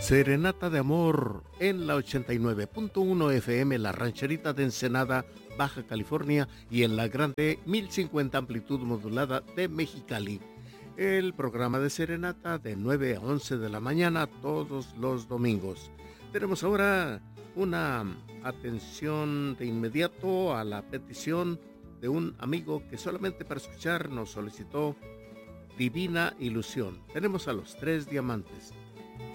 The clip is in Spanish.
Serenata de Amor en la 89.1 FM, La Rancherita de Ensenada, Baja California, y en la grande 1050 amplitud modulada de Mexicali. El programa de Serenata de 9 a 11 de la mañana todos los domingos. Tenemos ahora una atención de inmediato a la petición de un amigo que solamente para escuchar nos solicitó Divina Ilusión. Tenemos a Los Tres Diamantes.